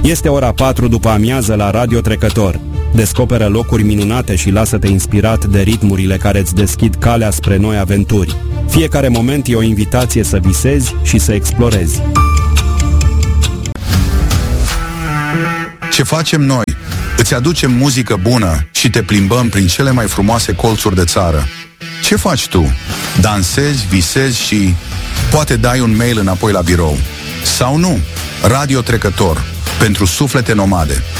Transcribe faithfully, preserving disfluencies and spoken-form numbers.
Este ora patru după amiază la Radio Trecător. Descoperă locuri minunate și lasă-te inspirat de ritmurile care îți deschid calea spre noi aventuri. Fiecare moment e o invitație să visezi și să explorezi. Ce facem noi? Îți aducem muzică bună și te plimbăm prin cele mai frumoase colțuri de țară. Ce faci tu? Dansezi, visezi și poate dai un mail înapoi la birou. Sau nu? Radio Trecător, pentru suflete nomade.